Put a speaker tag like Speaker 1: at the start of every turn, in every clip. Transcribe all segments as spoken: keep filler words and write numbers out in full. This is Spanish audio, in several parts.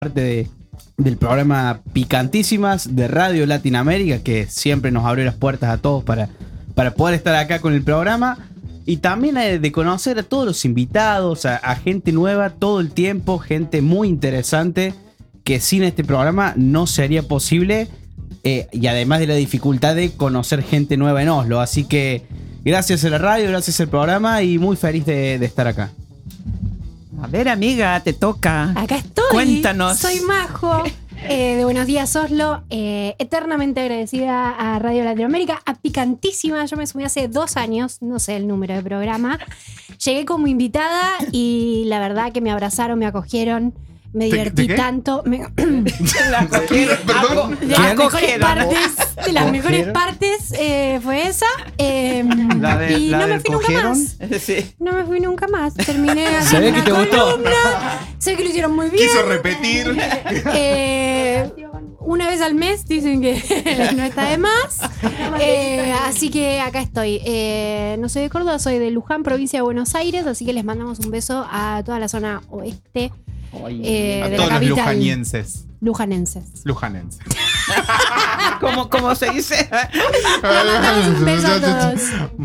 Speaker 1: parte de, del programa Picantísimas de Radio Latinoamérica, que siempre nos abrió las puertas a todos para, para poder estar acá con el programa. Y también de conocer a todos los invitados, a, a gente nueva todo el tiempo, gente muy interesante, que sin este programa no sería posible. Eh, y además de la dificultad de conocer gente nueva en Oslo. Así que gracias a la radio, gracias al programa y muy feliz de, de estar acá.
Speaker 2: A ver, amiga, te toca.
Speaker 3: Acá estoy.
Speaker 2: Cuéntanos.
Speaker 3: Soy Majo, eh, de Buenos Días Oslo. Eh, eternamente agradecida a Radio Latinoamérica, a Picantísima. Yo me sumí hace dos años, no sé el número de programa. Llegué como invitada y la verdad que me abrazaron, me acogieron. Me divertí
Speaker 4: ¿De, de
Speaker 3: tanto. Me,
Speaker 4: la cogieron, perdón.
Speaker 3: De las mejores partes, de las mejores partes eh, fue esa. Eh,
Speaker 5: la de,
Speaker 3: y
Speaker 5: la
Speaker 3: no me
Speaker 5: del
Speaker 3: fui
Speaker 5: cogieron.
Speaker 3: nunca más.
Speaker 2: Sí.
Speaker 3: No me fui nunca más. Terminé
Speaker 1: ¿Sabés
Speaker 3: haciendo
Speaker 1: que te
Speaker 3: una
Speaker 1: gustó?
Speaker 3: columna. Sé que lo hicieron muy bien.
Speaker 4: Quiso repetir.
Speaker 3: Eh, una vez al mes dicen que no está de más. Eh, así que acá estoy. Eh, no soy de Córdoba, soy de Luján, provincia de Buenos Aires. Así que les mandamos un beso a toda la zona oeste. Eh,
Speaker 4: a
Speaker 3: de
Speaker 4: todos
Speaker 3: la
Speaker 4: los
Speaker 3: capital.
Speaker 4: lujanienses.
Speaker 3: Lujanenses.
Speaker 4: Lujanenses.
Speaker 2: ¿Cómo, ¿Cómo se dice?
Speaker 3: Les mandamos un beso a todos.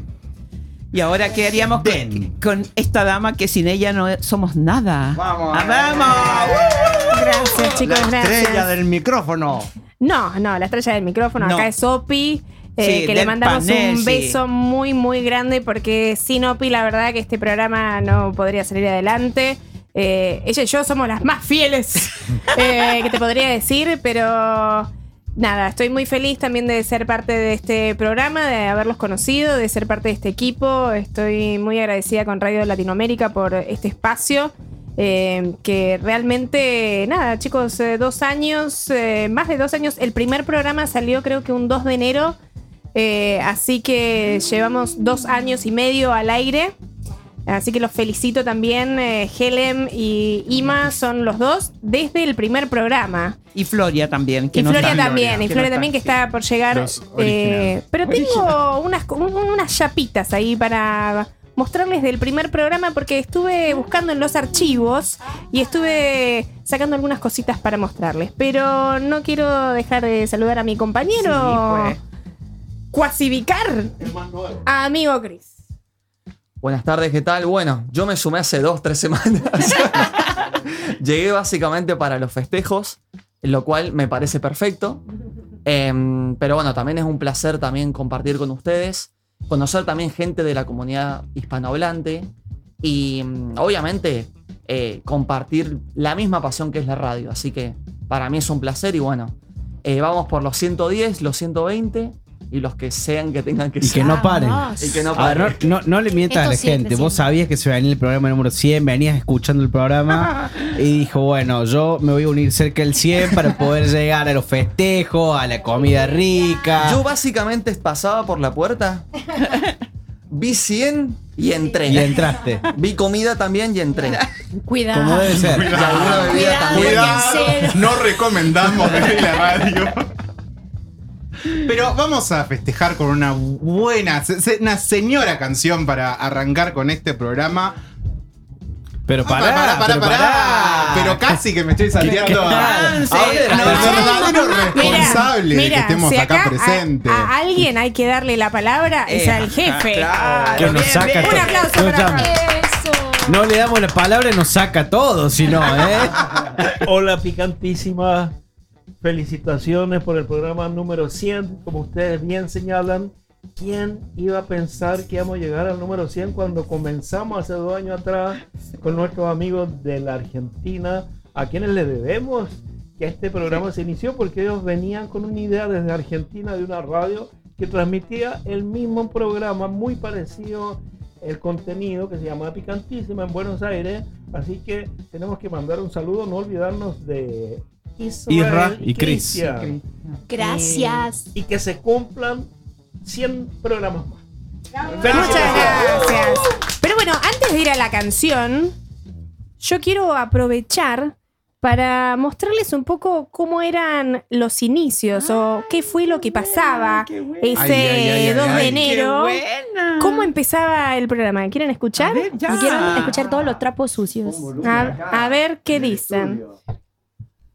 Speaker 2: Y ahora, ¿qué haríamos con, con esta dama que sin ella no somos nada?
Speaker 5: Vamos.
Speaker 2: ¡Ah, vamos!
Speaker 6: Gracias, chicos,
Speaker 5: La
Speaker 6: gracias.
Speaker 5: estrella del micrófono.
Speaker 6: No, no, la estrella del micrófono.
Speaker 2: No.
Speaker 6: Acá es Opi. Eh,
Speaker 2: Sí,
Speaker 6: que le
Speaker 2: del
Speaker 6: mandamos
Speaker 2: panel,
Speaker 6: un
Speaker 2: sí.
Speaker 6: beso muy, muy grande porque sin Opi, la verdad que este programa no podría salir adelante. Eh, ella y yo somos las más fieles eh, que te podría decir, pero nada, estoy muy feliz también de ser parte de este programa, de haberlos conocido, de ser parte de este equipo. Estoy muy agradecida con Radio Latinoamérica por este espacio. Eh, que realmente, nada, chicos, eh, dos años, eh, más de dos años. El primer programa salió creo que un dos de enero, eh, así que llevamos dos años y medio al aire. Así que los felicito también. eh, Helen y Ima son los dos desde el primer programa.
Speaker 2: Y Floria también. Que
Speaker 6: Y
Speaker 2: no
Speaker 6: Floria
Speaker 2: está.
Speaker 6: también, y
Speaker 2: Que
Speaker 6: Floria
Speaker 2: no
Speaker 6: también que
Speaker 2: está,
Speaker 6: está por llegar.
Speaker 4: Los
Speaker 6: eh,
Speaker 4: originales.
Speaker 6: pero tengo unas, un- unas chapitas ahí para mostrarles del primer programa porque estuve buscando en los archivos y estuve sacando algunas cositas para mostrarles. Pero no quiero dejar de saludar a mi compañero
Speaker 2: Sí, pues.
Speaker 6: Cuasivicar, a amigo Chris.
Speaker 7: Buenas tardes, ¿qué tal? Bueno, yo me sumé hace dos, tres semanas. Llegué básicamente para los festejos, lo cual me parece perfecto. Eh, pero bueno, también es un placer también compartir con ustedes, conocer también gente de la comunidad hispanohablante y mm, obviamente eh, compartir la misma pasión que es la radio. Así que para mí es un placer y bueno, eh, vamos por los ciento diez, los ciento veinte y los que sean que tengan que
Speaker 1: Y
Speaker 7: ser.
Speaker 1: que no paren.
Speaker 3: Vamos.
Speaker 7: Y que no
Speaker 1: A ver,
Speaker 7: paren.
Speaker 1: no, no, no le mientas a la
Speaker 3: Esto siempre,
Speaker 1: gente. Vos
Speaker 3: siempre.
Speaker 1: sabías que se venía el programa número cien, venías escuchando el programa y dijo, bueno, yo me voy a unir cerca del cien para poder llegar a los festejos, a la comida rica.
Speaker 7: Yo básicamente pasaba por la puerta, vi cien y entré.
Speaker 1: Y entraste.
Speaker 7: Vi comida también y entré.
Speaker 3: Cuidado.
Speaker 1: Como debe ser.
Speaker 7: Y alguna bebida
Speaker 3: Cuidado.
Speaker 7: también.
Speaker 4: Cuidado,
Speaker 3: Cero.
Speaker 4: no recomendamos desde la radio. Pero vamos a festejar con una buena, se- se- una señora canción para arrancar con este programa.
Speaker 1: Pero
Speaker 4: Ah,
Speaker 1: pará,
Speaker 4: pará, pará,
Speaker 1: pero
Speaker 4: pará.
Speaker 1: pará.
Speaker 4: Pero casi que me estoy salteando
Speaker 1: ¿Qué- qué
Speaker 4: a-
Speaker 2: tal?
Speaker 4: a-
Speaker 2: Sí,
Speaker 4: al
Speaker 2: no.
Speaker 4: verdadero responsable de que
Speaker 6: mira,
Speaker 4: estemos
Speaker 6: si
Speaker 4: acá,
Speaker 6: acá
Speaker 4: presentes.
Speaker 6: A, a alguien hay que darle la palabra, es
Speaker 2: Eh,
Speaker 6: al jefe.
Speaker 2: claro,
Speaker 1: Que nos
Speaker 2: bien,
Speaker 1: saca
Speaker 2: bien.
Speaker 1: todo.
Speaker 6: Un aplauso
Speaker 1: No
Speaker 6: para
Speaker 1: llama.
Speaker 3: Eso.
Speaker 1: No le damos la palabra y nos saca todo, si no, ¿eh?
Speaker 8: Hola, picantísima. Felicitaciones por el programa número cien. Como ustedes bien señalan, ¿quién iba a pensar que íbamos a llegar al número cien cuando comenzamos hace dos años atrás con nuestros amigos de la Argentina, a quienes le debemos que este programa se inició porque ellos venían con una idea desde Argentina de una radio que transmitía el mismo programa, muy parecido el contenido, que se llama Picantísima en Buenos Aires. Así que tenemos que mandar un saludo, no olvidarnos de Israel
Speaker 1: Isra y Chris.
Speaker 8: Cristian.
Speaker 3: Gracias.
Speaker 8: Y, y que se cumplan cien programas más.
Speaker 6: Muchas gracias. Pero bueno, antes de ir a la canción, yo quiero aprovechar para mostrarles un poco cómo eran los inicios o qué fue lo que pasaba ese
Speaker 4: Ay, ay, ay, ay,
Speaker 6: dos de
Speaker 4: ay.
Speaker 6: enero.
Speaker 2: ¡Qué buena!
Speaker 6: ¿Cómo empezaba el programa? ¿Quieren escuchar?
Speaker 2: A ver, ya.
Speaker 3: Y quiero escuchar todos los trapos sucios.
Speaker 6: A, a ver qué dicen.